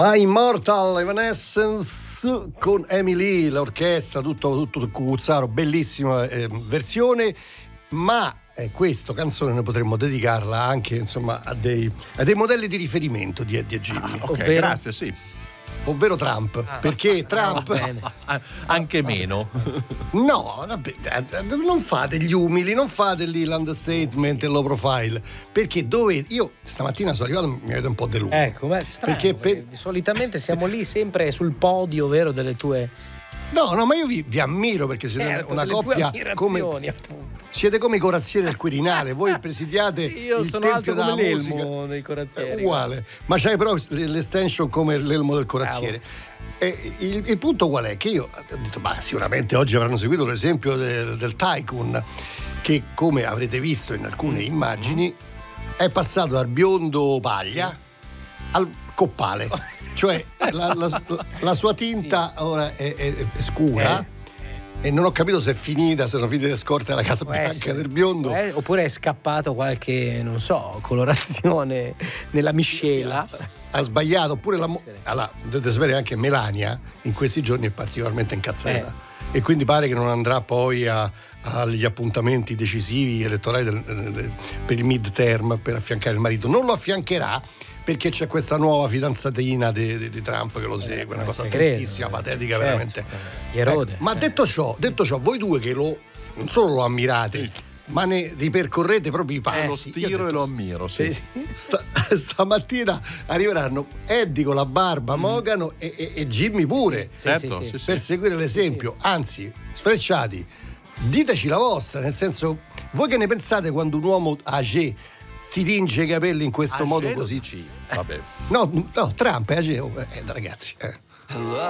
My Immortal Evanescence con Emily, l'orchestra, tutto cucuzzaro, bellissima versione, ma questa canzone noi potremmo dedicarla anche, insomma, a dei modelli di riferimento di Jimmy. Ok, grazie, sì. Ovvero Trump, perché Trump anche meno. No, non fate gli umili, non fate lì l'understatement e low profile, perché dove io stamattina sono arrivato mi avete un po' deluso. Ecco, ma è strano, perché solitamente siamo lì sempre sul podio, vero, delle tue... No, ma io vi ammiro perché siete una coppia come siete come i corazzieri del Quirinale, voi presidiate io il sono tempio alto della come musica. l'elmo dei corazzieri. Uguale, ma c'hai però l'estension come l'elmo del corazziere. E il punto qual è? Che io ho detto, sicuramente oggi avranno seguito l'esempio del Tycoon, che come avrete visto in alcune immagini è passato dal biondo paglia al coppale. Cioè la sua tinta ora è scura e non ho capito se è finita, se sono finite le scorte alla Casa Bianca del biondo, oppure è scappato qualche, non so, colorazione nella miscela. Ha sbagliato, oppure dovete sapere anche Melania in questi giorni è particolarmente incazzata e quindi pare che non andrà poi agli appuntamenti decisivi elettorali per il midterm per affiancare il marito. Non lo affiancherà perché c'è questa nuova fidanzatina di Trump che lo segue, una cosa tristissima, patetica, veramente. Ma detto ciò, voi due che non solo lo ammirate, ma ne ripercorrete proprio i passi. Lo stiro e lo ammiro, sì. Stamattina arriveranno Eddie con la barba, Mogano e Jimmy pure, per seguire l'esempio. Anzi, sfrecciati, diteci la vostra, nel senso, voi che ne pensate quando un uomo âgé si tinge i capelli in questo modo così? Vabbè. No, Trump è âgé, ragazzi.